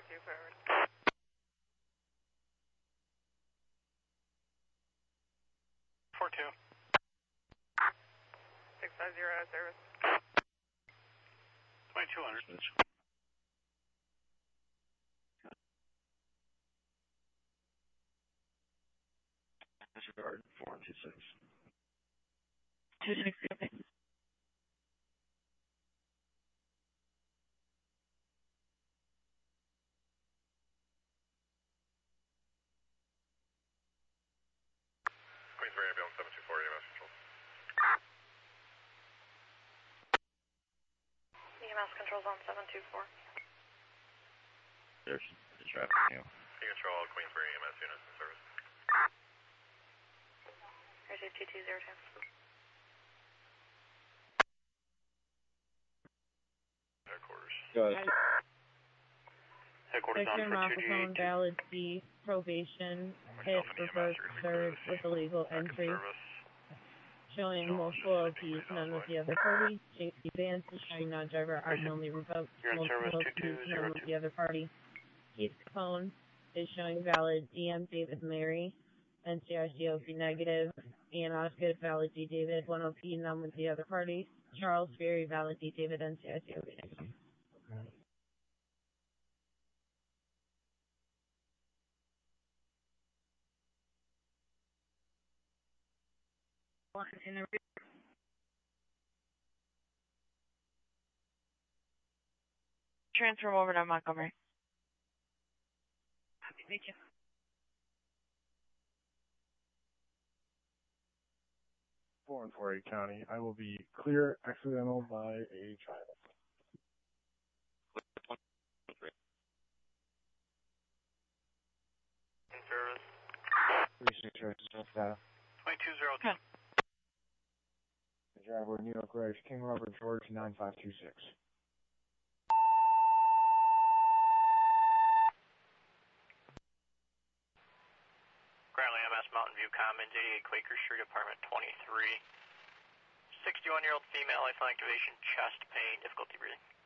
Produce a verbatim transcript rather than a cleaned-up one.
two forward. four two. six five zero out of service. twenty-two hundred. Disregard, four two six. two six zero. Queensbury ambulance seven two four, E M S control. E M S controls on seven two four. There's the traffic new. You control all Queensbury E M S units in service. Receive two two zero two. Headquarters. Good. Headquarters on Victor for two G Moffitt, eight. valid C, probation, hit reverse third with illegal entry, showing multiple O Ps, none with the other party. J C Vance is showing non-driver abnormally revoked, You're in multiple O service Ps, two two zero none with the other party. Keith Capone is showing valid D M David Mary, N C R C O P negative, Ian Osgood, valid D David, one O P, none with the other party. Charles Ferry, valid D David, N C R C O P negative. One in the transfer him over to Montgomery. Thank you. four and four eight County. I will be clear accidental by a child. In service. three six zero two data. twenty-two zero two. The driver New York Ridge, King Robert George nine five two six. Currently M S Mountain View Commons, eighty-eight Quaker Street, apartment twenty-three. sixty-one-year-old female, lifeline activation, chest pain, difficulty breathing.